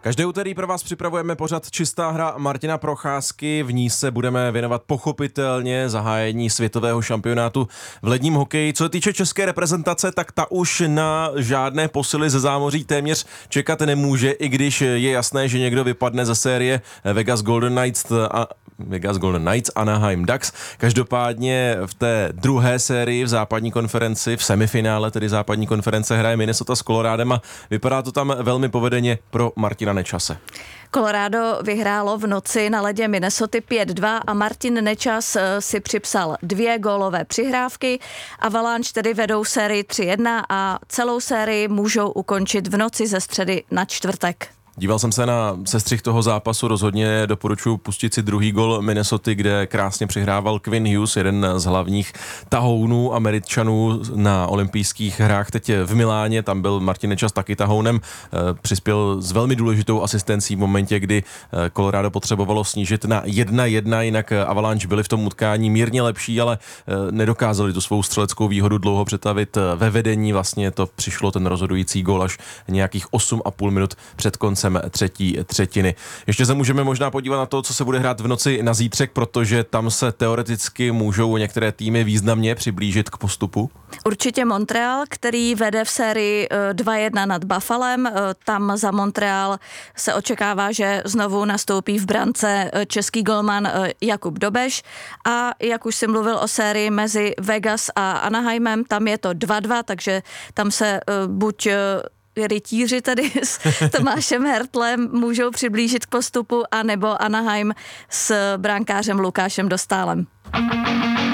Každé úterý pro vás připravujeme pořad Čistá hra Martina Procházky. V ní se budeme věnovat pochopitelně zahájení světového šampionátu v ledním hokeji. Co se týče české reprezentace, tak ta už na žádné posily ze zámoří téměř čekat nemůže, i když je jasné, že někdo vypadne ze série Vegas Golden Knights Anaheim Ducks. Každopádně v té druhé sérii v západní konferenci, v semifinále tedy západní konference, hraje Minnesota s Colorádem a vypadá to tam velmi povedeně pro Martina Nečase. Colorado vyhrálo v noci na ledě Minnesoty 5-2 a Martin Nečas si připsal 2 gólové přihrávky. Avalanche tedy vedou sérii 3-1 a celou sérii můžou ukončit v noci ze středy na čtvrtek. Díval jsem se na sestřih toho zápasu, rozhodně doporučuji pustit si druhý gol Minnesoty, kde krásně přihrával Quinn Hughes, jeden z hlavních tahounů Američanů na olympijských hrách teď v Miláně, tam byl Martin Nečas taky tahounem, přispěl s velmi důležitou asistencí v momentě, kdy Colorado potřebovalo snížit na 1-1, jinak Avalanche byli v tom utkání mírně lepší, ale nedokázali tu svou střeleckou výhodu dlouho přetavit ve vedení, vlastně to přišlo ten rozhodující gól až nějakých 8,5 minut před koncem třetí třetiny. Ještě se můžeme možná podívat na to, co se bude hrát v noci na zítřek, protože tam se teoreticky můžou některé týmy významně přiblížit k postupu. Určitě Montreal, který vede v sérii 2-1 nad Buffalem. Tam za Montreal se očekává, že znovu nastoupí v brance český golman Jakub Dobeš. A jak už jsem mluvil o sérii mezi Vegas a Anaheimem, tam je to 2-2, takže tam se buď rytíři tady s Tomášem Hertlem můžou přiblížit k postupu, anebo Anaheim s brankářem Lukášem Dostálem.